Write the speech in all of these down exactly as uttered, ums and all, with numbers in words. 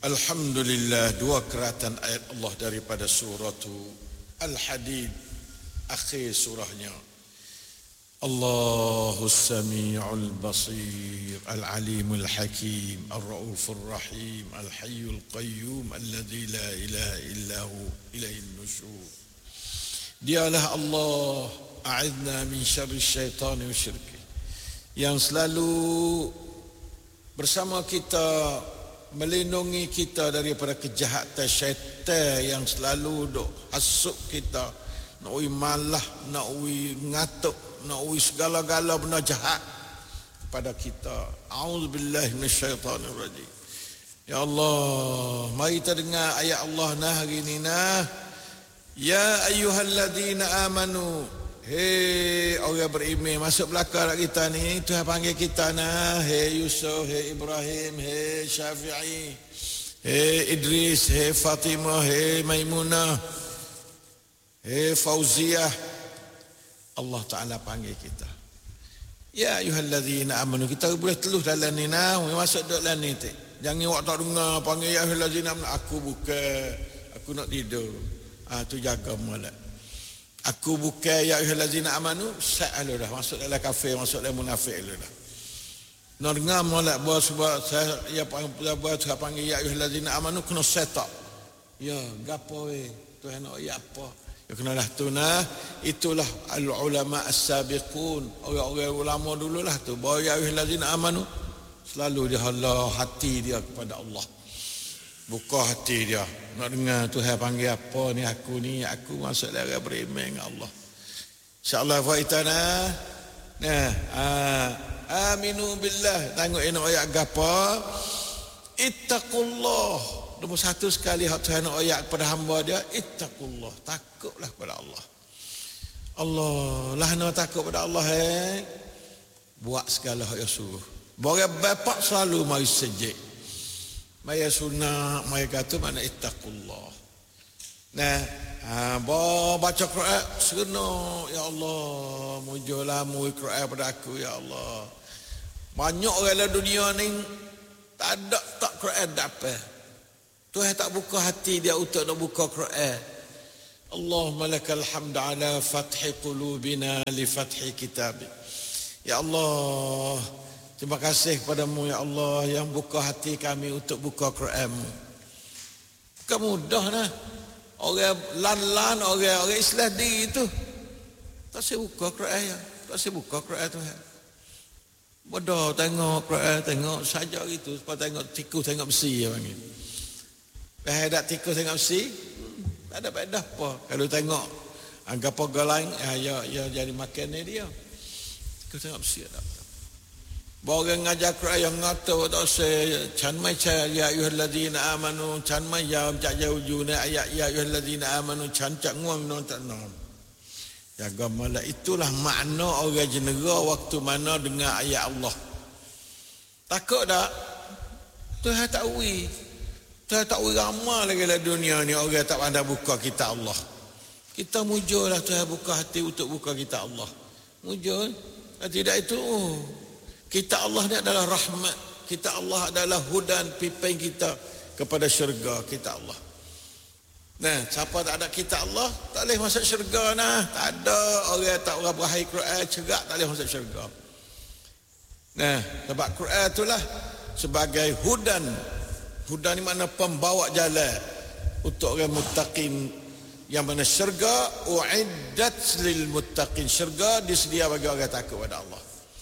Alhamdulillah, dua keratan ayat Allah daripada surah Al-Hadid, akhir surahnya. Allahus Sami'ul Basir, Al-Alimul Hakim, Ar-Ra'ufur Rahim, Al-Hayyul Qayyum, Alladhi la ilaha illahu ilaihil nusyur. Dialah Allah, a'idna min syarri syaitani wa syirki, yang selalu bersama kita, melindungi kita daripada kejahatan syaitan yang selalu duk hasuk kita, nak ui malah, nak ui ngatuk, nak ui segala-gala benda jahat pada kita. A'udzubillahi minasyaitanir rajim. Ya Allah, mari kita dengar ayat Allah nah hari ni nah. Ya ayyuhalladzina amanu, hei orang beriman, masuk belakang kita ni. Tuhan panggil kita nah. Hei Yusuf, hei Ibrahim, hei Syafi'i, hei Idris, hei Fatimah, hei Maimunah, hei Fauziah. Allah Ta'ala panggil kita. Ya ayuhalladzina amanu. Kita boleh teluh dalam ni nah. Masuk dalam ni tu. Jangan awak tak dengar panggil ya ayuhalladzina amanu. Aku bukan, aku nak tidur. Ah tu jaga molek. Aku bukan ya ayyuhallazina amanu, sa'alu dah, masuk dalam kafir, masuk dalam munafik lu dah. Nak dengar molek buat sebab saya ya buat saya panggil ya ayyuhallazina amanu kena setak. Ya, gapo we? Tuhan nak ya apa? Ya kenalah tu nah, itulah al ulama as-sabiqun, orang-orang ulama dululah tu. Bahawa ya ayyuhallazina amanu selalu dia halah hati dia kepada Allah. Buka hati dia. Nak dengar Tuhan panggil apa ni, aku ni, aku masuk dalam beriman dengan Allah. InsyaAllah faitana. Nah, ah, aminu billah. Tengok ini ayat apa? Ittaqullah. Nombor satu sekali Tuhan nak ayat kepada hamba dia, ittaqullah. Takutlah kepada Allah. Allah, lah nak takut kepada Allah eh. Buat segala yang suruh. Borang bapak selalu mari sejik. Maya sunnah, maya kata mana ittaqullah. Nah, ha, baca Quran seronok, ya Allah, mujolah mu Quran pada aku ya Allah. Banyak orang dalam dunia ni tak ada tak Quran dapat. Tuhan tak buka hati dia untuk nak buka Quran. Allahumma lakal hamd ala fathi qulubina li fathi kitabik. Ya Allah, terima kasih kepadamu ya Allah yang buka hati kami untuk buka Quran-Mu. Bukan mudah nah. Orang lan-lan, orang orang Islam diri itu tak saya buka Quran ya. Tak saya buka Quran Tuhan. Bodoh tengok Quran, tengok saja gitu, sebab tengok tikus tengok besi ya panggil. Dah ada tikus tengok besi, tak ada faedah apa. Kalau tengok anggap apa lain, ya ya jadi makan dia. Tikus tengok besi ada. Bawa ngajar Quran yang ngata tak saya can mai cha ya ayyuhalladzina amanu can mai ya cak jauh juna ayat ya ayyuhalladzina amanu can cak nguang non tak nom. Jaga malah itulah makna orang jenera waktu mana dengar ayat Allah. Takut tak? Tuhan tak ui. Tuhan tak ui ramai lagi dalam dunia ni orang tak pandai buka kitab Allah. Kita mujurlah Tuhan buka hati untuk buka kitab Allah. Mujur. Tidak itu oh. Kitab Allah ni adalah rahmat. Kitab Allah adalah hudan, pimpin kita kepada syurga kitab Allah. Nah, siapa tak ada kitab Allah, tak boleh masuk syurga nah. Tak ada orang tak orang berahai Quran, cerak tak boleh masuk syurga. Nah, sebab Quran itulah sebagai hudan. Hudan ni makna pembawa jalan untuk orang muttaqin, yang mana syurga uiddat lil muttaqin. Syurga disedia bagi orang takut pada Allah.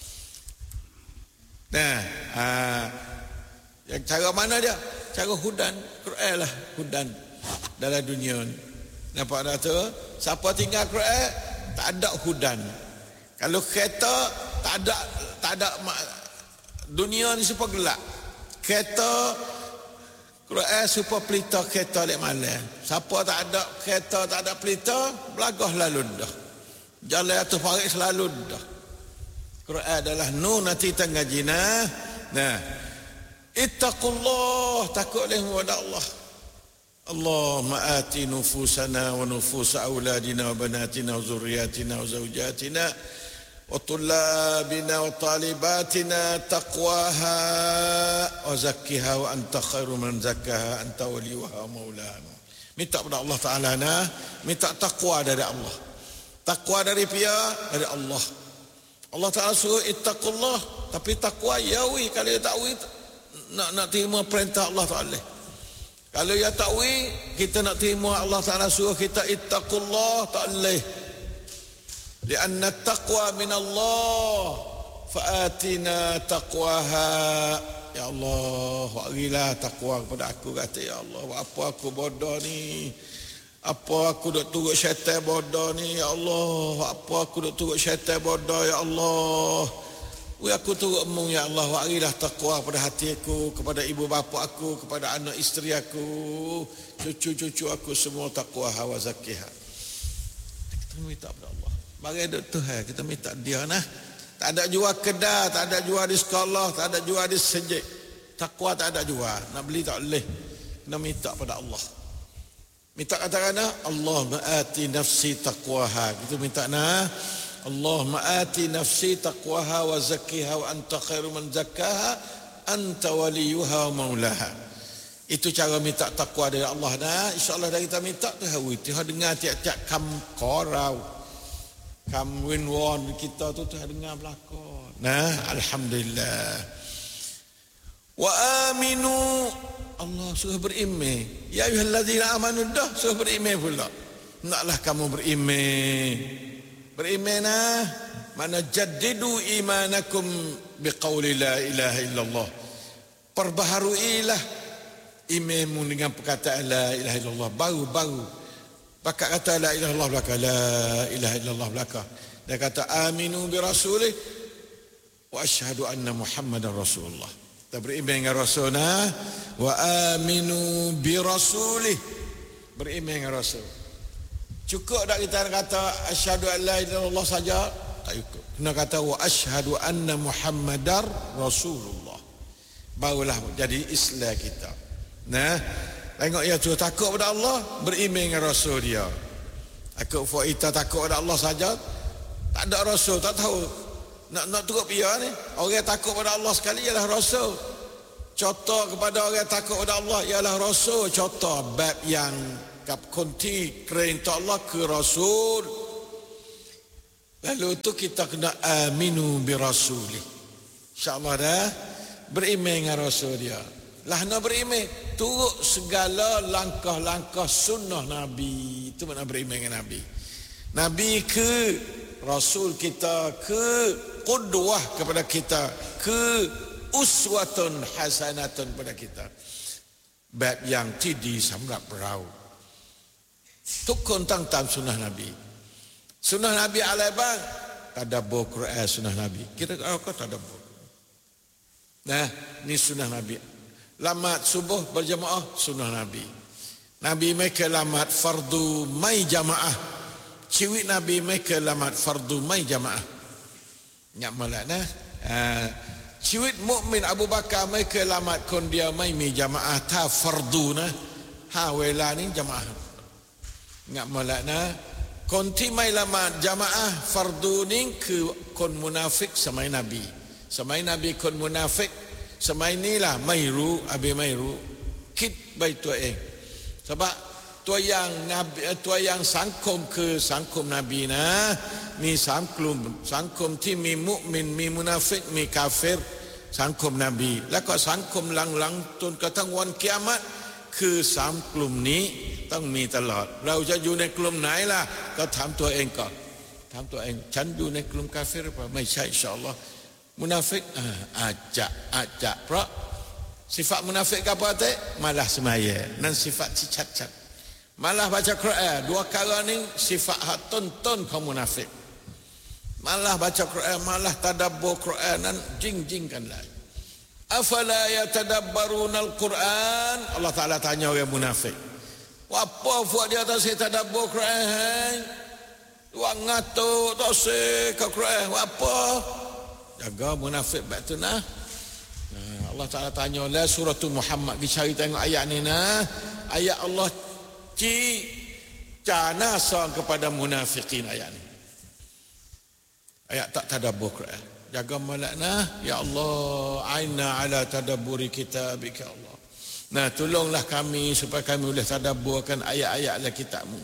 Nah, aa, yang cara mana dia? Cara hudan, Quran lah hudan dalam dunia ni. Nampak tak tu? Siapa tinggal Quran, tak ada hudan. Kalau kereta, tak ada, tak ada dunia ni super gelap. Kereta, Quran super pelita kereta lek malam. Siapa tak ada kereta, tak ada pelita, belagah lalu dah. Jalan atas parit selalu dah. Quran adalah nur nanti tengah jinah. Nah, ittaqullah, takutlah kepada Allah. Allahumma ati nufusana wa nufus auladina wa banatina wa zurriyatina wa zawjatina wa tullabina wa talibatina taqwaha wa zakkiha wa anta khairu man zakkaha anta waliyuha maulana. Minta kepada Allah Ta'ala nah, minta takwa dari Allah. Takwa dari pihak dari Allah. Allah Ta'ala suruh ittaqullah, tapi takwa yawi. Kalau dia takwi nak nak terima perintah Allah Ta'ala. Kalau dia takwi kita nak terima Allah Ta'ala suruh kita ittaqullah, tak boleh. Lianna taqwa min Allah, faatina taqwaha. Ya Allah, berilah takwa kepada aku, kata ya Allah. Apa aku bodoh ni? Apa aku duk turut syaitan bodoh ni? Ya Allah, apa aku duk turut syaitan bodoh? Ya Allah, we aku turut emung ya Allah. Berilah takwa kepada hati aku, kepada ibu bapa aku, kepada anak isteri aku, cucu-cucu aku semua takwa wa zakkiha. Kita minta kepada Allah. Bagi duk Tuhan, kita minta dia nah. Tak ada jual kedai, tak ada jual di sekolah, tak ada jual di sejik. Takwa tak ada jual. Nak beli tak boleh. Kena minta pada Allah. Minta katakan Allah ma'ati nafsi taqwaha. Kita minta nah. Allah ma'ati nafsi taqwaha wa zakkiha wa anta khairu man zakkaha anta waliyuha wa maulaha. Itu cara minta takwa dari Allah nah. InsyaAllah dah kita minta tu hawi. Tuhan dengar tiap-tiap kam korau. Kam win won kita tu Tuhan dengar berlaku. Nah, alhamdulillah. Wa aminu, Allah suruh beriman. Ya ayyuhallazina amanu, dah suruh beriman pula. Naklah kamu beriman. Beriman nah, mana jaddidu imanakum biqauli la ilaha illallah. Perbaharuilah imanmu dengan perkataan la ilaha illallah. Baru-baru Bakat kata la ilaha illallah belaka, la ilaha illallah belaka. Dia kata aminu bi rasulih wa asyhadu anna Muhammadar Rasulullah. Kita beriman dengan Rasulna wa aminu bi rasulih. Beriman dengan Rasul. Cukup tak kita kata asyhadu an la ilaha illallah saja? Tak cukup. Kena kata wa asyhadu anna Muhammadar Rasulullah. Barulah jadi Islam kita. Nah, tengok ya tu takut pada Allah, beriman dengan Rasul dia. Aku for kita takut pada Allah saja, tak ada Rasul, tak tahu nak nak turut dia ni. Orang takut pada Allah sekali ialah Rasul. Contoh kepada orang takut pada Allah ialah Rasul. Contoh bab yang kap konti perintah Allah ke Rasul. Lalu tu kita kena aminu bi rasuli. Insya-Allah dah beriman dengan Rasul dia. Lah nak beriman turut segala langkah-langkah sunnah Nabi. Itu makna beriman dengan Nabi. Nabi ke Rasul kita, ke qudwah kepada kita, ke uswatun hasanatun kepada kita. Bab yang tidi samrak berau. Tukun tang-tang sunnah Nabi. Sunnah Nabi alaibang tadabbur Quran sunnah Nabi. Kita kau tadabbur. Nah, ni sunnah Nabi. Lamat subuh berjamaah sunnah Nabi. Nabi mereka lamat fardu mai jamaah. Ciwit Nabi mereka lamat fardu mai jamaah. Nyak malak nah. Uh, ciwit mukmin Abu Bakar mereka lamat kon dia mai mi jamaah ta fardu nah. Ha wela ni jamaah. Nyak malak nah. Kon ti mai lamat jamaah fardu ni ke kon munafik samai Nabi. Samai Nabi kon munafik. Semai inilah mairu abi mairu kit bai tua eng. Sebab tua yang nabi tua yang sangkum ke sangkum nabi nah ni sangkum sangkum ti mi mukmin mi munafik mi kafir sangkum nabi. Lah kau sangkum lang-lang tun katang wan kiamat ke sangkum ni tang mi talot.เราจะอยู่ในกลุ่มไหนล่ะก็ถามตัวเองก่อนถามตัวเองฉันอยู่ในกลุ่มกาเฟรหรือเปล่าไม่ใช่อินชาอัลลอฮ์munafik ah, ajak ajak pro sifat munafik apa tu malah semaya dan sifat cicat-cat malah baca Quran dua kali ni sifat hak tonton kaum munafik malah baca Quran malah tadabbur Quran dan jing-jingkan lagi afala yatadabbaruna al-Quran Allah Taala tanya orang munafik apa buat dia tak saya tadabbur Quran wang ngatuk tak saya ke Quran apa jaga munafik bab tu nah. Nah, Allah Taala tanya la surah Muhammad dicari tengok ayat ni nah. Ayat Allah ci canasa kepada munafikin ayat ni. ayat tak tadabbur Quran. Jaga malak nah, ya Allah, aina ala tadabburi kitabika Allah. Nah, tolonglah kami supaya kami boleh tadabburkan ayat-ayat dalam kitab-Mu.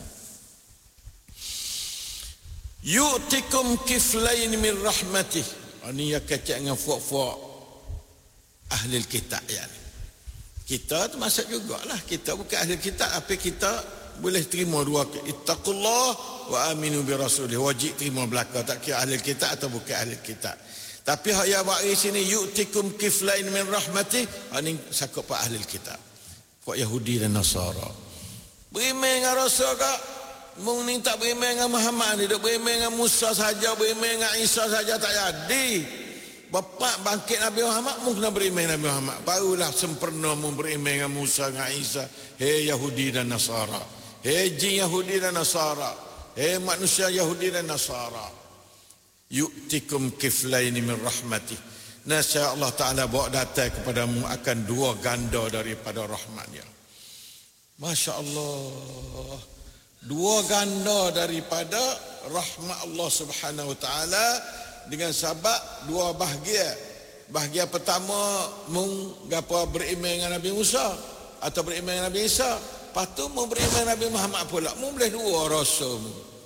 Yu'tikum kiflain min rahmatih. Ini yang kecek dengan fuak-fuak ahli kitab ya. Kita termasuk jugalah. Kita bukan ahli kitab, tapi kita boleh terima dua. Ittaqullah wa aminu bi rasulih. Wajib terima belaka, tak kira ahli kitab atau bukan ahli kitab. Tapi hak ya bagi sini yu'tikum kiflain min rahmatih, ini sakut pak ahli kitab. Pak Yahudi dan Nasara. Beriman dengan Rasul kak, mung ni tak beriman dengan Muhammad ni, dok beriman dengan Musa saja, beriman dengan Isa saja tak jadi. Bapak bangkit Nabi Muhammad, mung kena beriman Nabi Muhammad. Barulah sempurna mung beriman dengan Musa dengan Isa. Hei Yahudi dan Nasara. Hei jin Yahudi dan Nasara. Hei manusia Yahudi dan Nasara. Yu'tikum kiflaini min rahmatih. Nasya Allah Ta'ala bawa datang kepadamu akan dua ganda daripada rahmatnya. Masya Allah. Dua ganda daripada rahmat Allah Subhanahu Wa Ta'ala dengan sebab dua bahagia. Bahagia pertama mung gapo beriman dengan Nabi Musa atau beriman dengan Nabi Isa. Lepas tu mung beriman dengan Nabi Muhammad pula. Mung boleh dua rasul.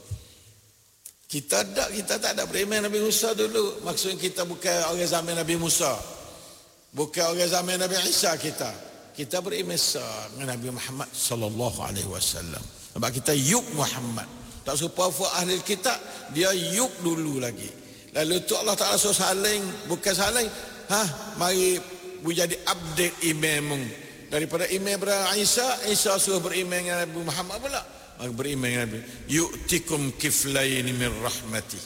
Kita tak, kita tak ada beriman Nabi Musa dulu. Maksudnya kita bukan orang zaman Nabi Musa. Bukan orang zaman Nabi Isa kita. Kita beriman dengan Nabi Muhammad sallallahu alaihi wasallam. Sebab kita yuk Muhammad. Tak supaya ahli kitab, dia yuk dulu lagi. Lalu tu Allah Ta'ala suruh saling, bukan saling. Ha, mari jadi update iman daripada iman pada Isa, Isa suruh beriman dengan Nabi Muhammad pula. Maka beriman dengan Nabi. Yu'tikum kiflaini min rahmati.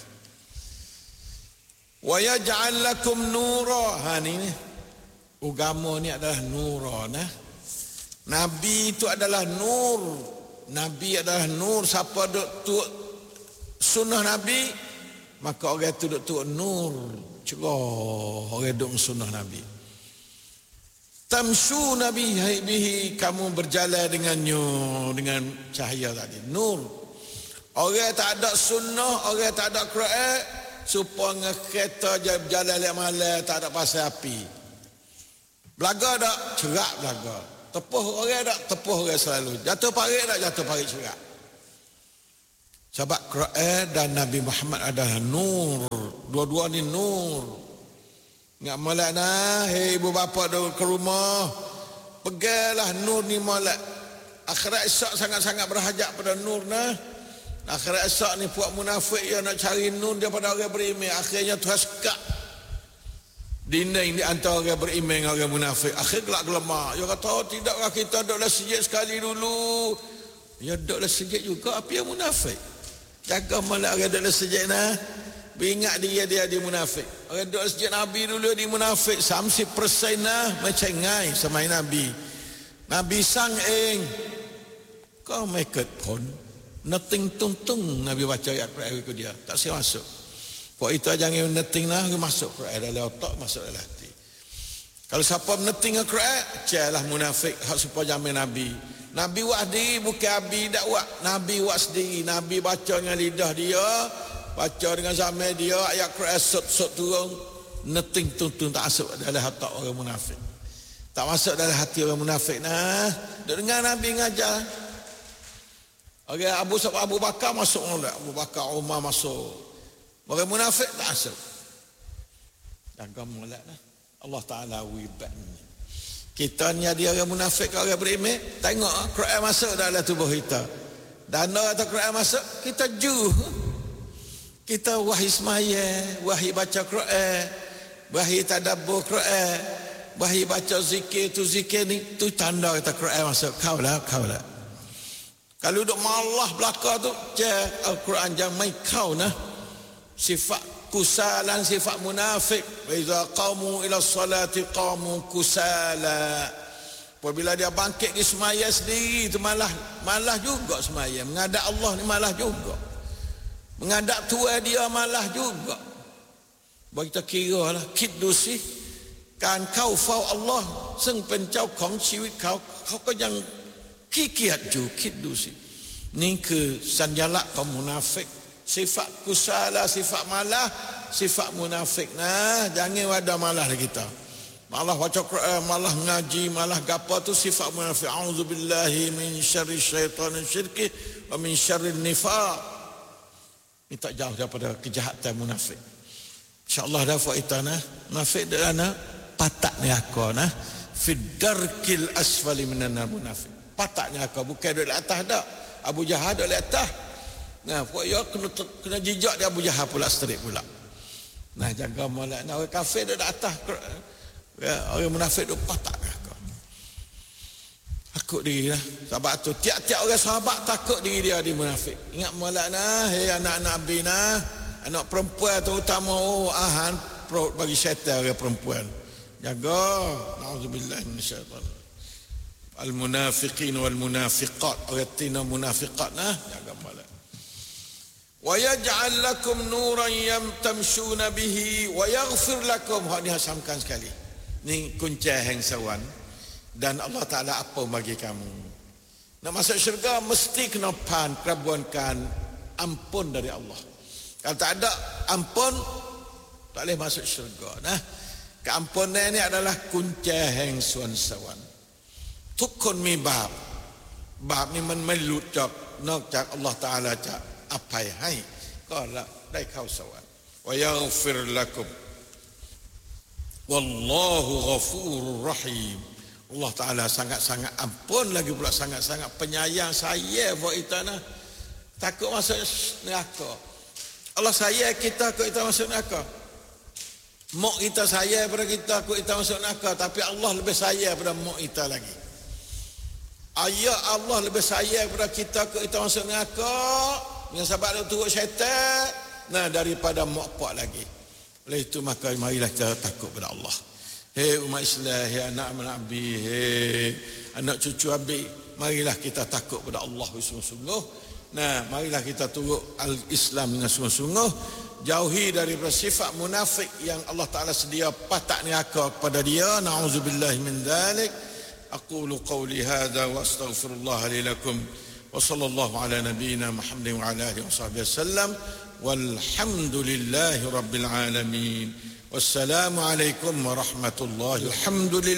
Wa yaj'al lakum nura. Ha ni ni. Agama ni adalah nura nah. Nabi itu adalah nur. Nabi adalah nur. Siapa duk tu sunnah Nabi, maka orang tu duk tu nur. Cerah orang duk sunnah Nabi. Tamsu nabi bihi, kamu berjalan dengannya dengan cahaya tadi, nur. Orang tak ada sunnah, orang tak ada Quran, supaya kereta berjalan lewat malam tak ada pasal api. Belaga tak? Cerak belaga. Tepuh orang tak? Tepuh orang selalu. Jatuh parit tak? Jatuh parit cerak. Sebab Quran dan Nabi Muhammad adalah nur. Dua-dua ni nur. Ingat malak nah, hei ibu bapa dulu ke rumah, pegalah nur ni malak. Akhirat esok sangat-sangat berhajat pada nur nah. Akhirat esok ni puak munafik yang nak cari nur daripada orang beriman. Akhirnya Tuhan sekat dinding di antara orang beriman dengan orang munafik. Akhir gelak gelemak. Dia kata, oh, tidaklah kita duduklah sejid sekali dulu. Ya duduklah sejid juga, apa yang munafik? Jaga malak orang duduklah sejid nah. Ingat dia dia dia munafik. Orang duduk sejak Nabi dulu dia munafik. Samsi persen lah macam ngai sama Nabi. Nabi sang eng. Kau mekut pun. Nothing tung-tung Nabi baca ayat Quran ke dia. Tak saya masuk. Kau itu jangan nothing lah. Masuk Quran dalam otak, masuk dalam hati. Kalau siapa nothing Quran, celah munafik. Hak supaya jamin Nabi. Nabi buat sendiri, bukan Abi tak buat. Nabi buat sendiri. Nabi baca dengan lidah dia. Baca dengan zaman dia ayat Quran sot-sot turun, neting tuntun tak masuk dalam hati orang munafik. Tak masuk dalam hati orang munafik nah. Dengar Nabi ngajar. Orang Abu Abu Bakar masuk molek, Abu Bakar Umar masuk. Orang munafik tak masuk. Jaga molek nah. Allah Taala wibat. Kita ni ada orang munafik, orang beriman, tengok Quran masuk dalam tubuh kita. Dana atau Quran masuk, kita juh. Kita wahai semaya, wahai baca Quran, wahai tadabbur Quran, wahai baca zikir tu zikir ni, tu tanda kata Quran masuk. Kau lah, kau lah. Kalau duk malah belaka tu, cek Al-Quran jangan main kau nah. Sifat kusalan, sifat munafik. Wa iza qamu ila salati qamu kusala. Apabila dia bangkit di semaya sendiri, tu malah malah juga semaya. Menghadap Allah ni malah juga. Menghadap tua dia malah juga. Bagi kita kira lah, kidusi kan kau fau Allah seng pencau kong ciwit kau kau ko yang kikiat ju kidusi. Ni ke sanjalak kaum munafik. Sifat kusala, sifat malah sifat munafik nah, jangan ada malah kita. Malah baca Quran, malah ngaji, malah gapo tu sifat munafik. Auzubillahi min syarri syaitanir syirki wa min syarri nifaq. Minta jauh daripada kejahatan munafik. InsyaAllah dah faedah nah. Munafik dana patak neraka nah. Fiddarkil asfali minan nar munafik. Patak neraka bukan duduk di atas dak. Abu Jahal duduk di atas. Nah, pok yo kena kena jijak dia Abu Jahal pula straight pula. Nah, jaga molek nah orang kafir duduk di atas. Ya, orang munafik duk patak neraka. Takut diri lah. Sebab tu tiap-tiap orang sahabat takut diri dia di munafik. Ingat molek nah, hei anak-anak Nabi nah, anak perempuan terutama oh ahan bagi syaitan orang perempuan. Jaga. Nauzubillah minasyaitan. Al munafiqin wal munafiqat, orang tina munafiqat nah, jaga molek. Wa yaj'al lakum nuran yamtamshuna bihi wa yaghfir lakum. Hak ni hasamkan sekali. Ni kunci hengsawan. Dan Allah Ta'ala apa bagi kamu? Nak masuk syurga mesti kena pan kerabuankan ampun dari Allah. Kalau tak ada ampun tak boleh masuk syurga. Nah, keampunan ini adalah kunci hengsuan sawan. Tukun mi bab. Bab ni man melut cak nak cak Allah Ta'ala cak apa hai. Kalau dai kau sawan. Wa yaghfir lakum. Wallahu ghafurur rahim. Allah Ta'ala sangat-sangat ampun lagi pula sangat-sangat penyayang saya buat kita nah. Takut masuk neraka. Allah sayang kita kau kita masuk neraka. Mak kita sayang pada kita kau kita masuk neraka, tapi Allah lebih sayang pada mak kita lagi. Ayah Allah lebih sayang pada kita kau kita masuk neraka dengan sebab dia turut syaitan nah daripada mak pak lagi. Oleh itu maka marilah kita takut pada Allah. Hei umat Islam, hei anak Nabi, hei anak cucu Abi, marilah kita takut pada Allah sungguh-sungguh. Nah, marilah kita turut al-Islam dengan sungguh-sungguh, jauhi daripada sifat munafik yang Allah Taala sedia patak neraka kepada dia. Nauzubillahi min dzalik. Aqulu qawli hadza wa astaghfirullah li lakum wa sallallahu ala nabiyyina Muhammadin wa ala alihi washabbihi wasallam. Walhamdulillahi rabbil alamin. Wassalamu alaikum warahmatullahi wabarakatuh.